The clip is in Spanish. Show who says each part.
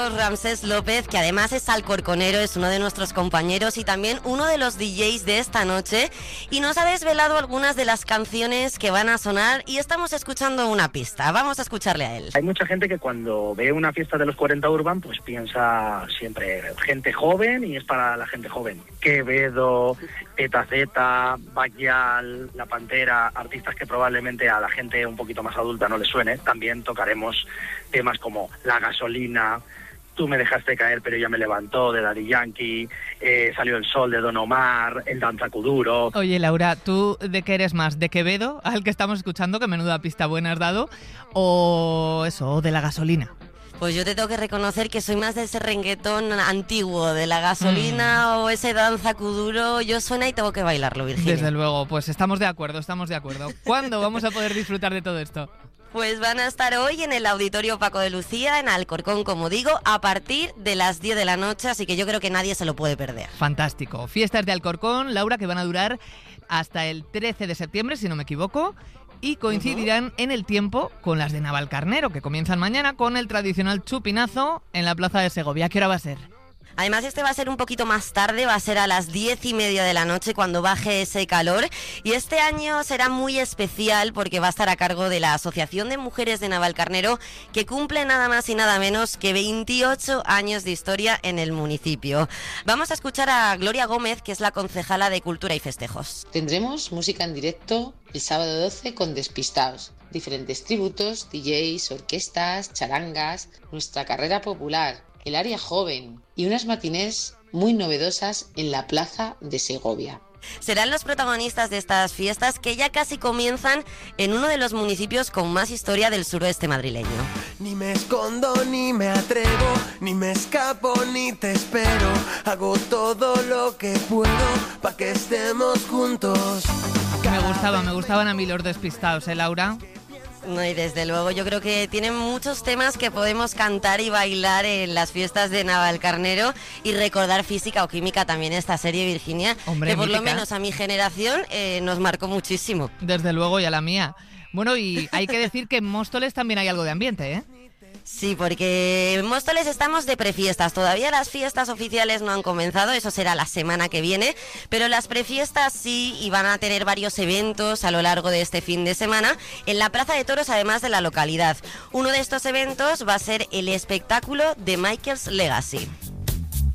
Speaker 1: Ramsés López, que además es alcorconero, es uno de nuestros compañeros y también uno de los DJs de esta noche, y nos ha desvelado algunas de las canciones que van a sonar y estamos escuchando una pista. Vamos a escucharle a él.
Speaker 2: Hay mucha gente que cuando ve una fiesta de los 40 Urban, pues piensa siempre gente joven y es para la gente joven. Quevedo, Petaceta, Bayal, La Pantera, artistas que probablemente a la gente un poquito más adulta no les suene. También tocaremos temas como La Gasolina, Tú me dejaste caer pero ya me levantó, de Daddy Yankee, Salió el sol, de Don Omar, El Danzacuduro.
Speaker 3: Oye, Laura, ¿tú de qué eres más? ¿De Quevedo, al que estamos escuchando, que menuda pista buena has dado? ¿O eso, o de La Gasolina?
Speaker 1: Pues yo te tengo que reconocer que soy más de ese reggaetón antiguo, de La Gasolina o ese danzacuduro. Yo suena y tengo que bailarlo, Virginia.
Speaker 3: Desde luego, pues estamos de acuerdo, estamos de acuerdo. ¿Cuándo vamos a poder disfrutar de todo esto?
Speaker 1: Pues van a estar hoy en el Auditorio Paco de Lucía, en Alcorcón, como digo, a partir de las 10 de la noche, así que yo creo que nadie se lo puede perder.
Speaker 3: Fantástico. Fiestas de Alcorcón, Laura, que van a durar hasta el 13 de septiembre, si no me equivoco, y coincidirán en el tiempo con las de Navalcarnero, que comienzan mañana con el tradicional chupinazo en la Plaza de Segovia. ¿A qué hora va a ser?
Speaker 1: Además, este va a ser un poquito más tarde, va a ser a las 10:30 de la noche cuando baje ese calor. Y este año será muy especial porque va a estar a cargo de la Asociación de Mujeres de Navalcarnero, que cumple nada más y nada menos que 28 años de historia en el municipio. Vamos a escuchar a Gloria Gómez, que es la concejala de Cultura y Festejos.
Speaker 4: Tendremos música en directo el sábado 12 con Despistaos. Diferentes tributos, DJs, orquestas, charangas, nuestra carrera popular, el área joven y unas matinés muy novedosas en la Plaza de Segovia.
Speaker 1: Serán los protagonistas de estas fiestas que ya casi comienzan en uno de los municipios con más historia del suroeste madrileño.
Speaker 5: Ni me escondo, ni me atrevo, ni me escapo, ni te espero. Hago todo lo que puedo para que estemos juntos.
Speaker 3: Me gustaban a mí los Despistaos, ¿eh, Laura?
Speaker 1: No, y desde luego yo creo que tienen muchos temas que podemos cantar y bailar en las fiestas de Navalcarnero y recordar Física o Química también esta serie, Virginia.
Speaker 3: Hombre,
Speaker 1: que por
Speaker 3: mítica.
Speaker 1: lo menos a mi generación nos marcó muchísimo.
Speaker 3: Desde luego, y a la mía. Bueno, y hay que decir que en Móstoles también hay algo de ambiente, ¿eh?
Speaker 1: Sí, porque en Móstoles estamos de prefiestas. Todavía las fiestas oficiales no han comenzado, eso será la semana que viene, pero las prefiestas sí, y van a tener varios eventos a lo largo de este fin de semana en la Plaza de Toros, además de la localidad. Uno de estos eventos va a ser el espectáculo de Michael's Legacy.